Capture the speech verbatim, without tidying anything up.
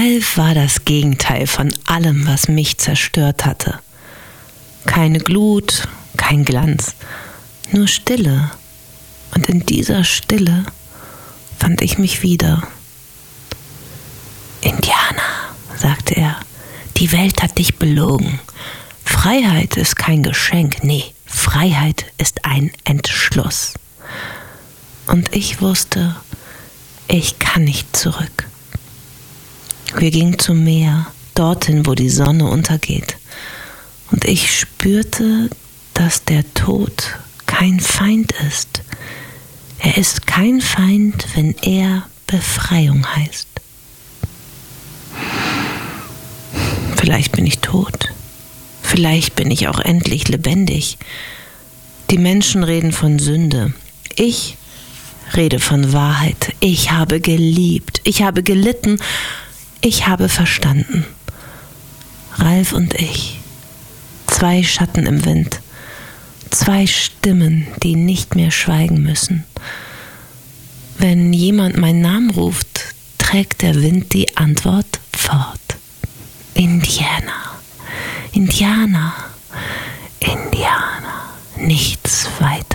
Ralf war das Gegenteil von allem, was mich zerstört hatte. Keine Glut, kein Glanz, nur Stille. Und in dieser Stille fand ich mich wieder. Indianer, sagte er, die Welt hat dich belogen. Freiheit ist kein Geschenk, nee, Freiheit ist ein Entschluss. Und ich wusste, ich kann nicht zurück. Wir gingen zum Meer, dorthin, wo die Sonne untergeht. Und ich spürte, dass der Tod kein Feind ist. Er ist kein Feind, wenn er Befreiung heißt. Vielleicht bin ich tot. Vielleicht bin ich auch endlich lebendig. Die Menschen reden von Sünde. Ich rede von Wahrheit. Ich habe geliebt. Ich habe gelitten. Ich habe verstanden. Ralf und ich. Zwei Schatten im Wind. Zwei Stimmen, die nicht mehr schweigen müssen. Wenn jemand meinen Namen ruft, trägt der Wind die Antwort fort. Indianer, Indianer, Indianer, nichts weiter.